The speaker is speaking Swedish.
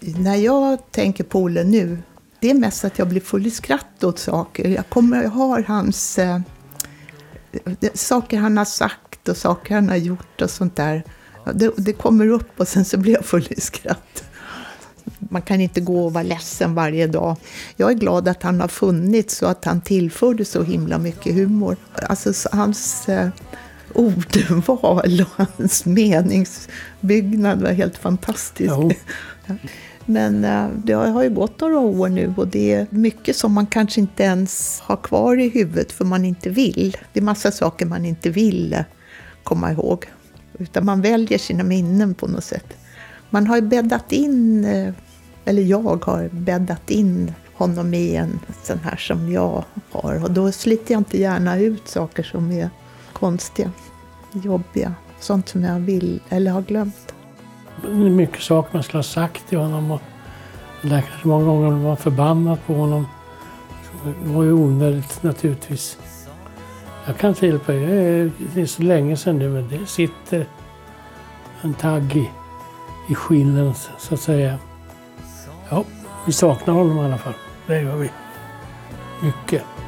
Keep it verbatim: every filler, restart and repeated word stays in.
När jag tänker på Olle nu, det är mest att jag blir full i skratt åt saker. Jag kommer jag har hans eh, saker han har sagt och saker han har gjort och sånt där. Det, det kommer upp och sen så blir jag full i skratt. Man kan inte gå och vara ledsen varje dag. Jag är glad att han har funnits så att han tillförde så himla mycket humor. Alltså hans eh, ordval och hans meningsbyggnad var helt fantastisk. Ja. Men eh, det har ju gått några år nu och det är mycket som man kanske inte ens har kvar i huvudet för man inte vill. Det är massa saker man inte vill eh, komma ihåg. Utan man väljer sina minnen på något sätt. Man har ju bäddat in, eh, eller jag har bäddat in honom i en sån här som jag har. Och då sliter jag inte gärna ut saker som är konstiga, jobbiga. Sånt som jag vill eller har glömt. Det är mycket saker man skulle ha sagt till honom. Och det där kanske många gånger var förbannad på honom. Det var ju onödigt naturligtvis. Jag kan till på det. Det är så länge sedan nu, men det sitter en tagg i, i skinnen så att säga. Ja, vi saknar honom i alla fall. Det gör vi. Mycket.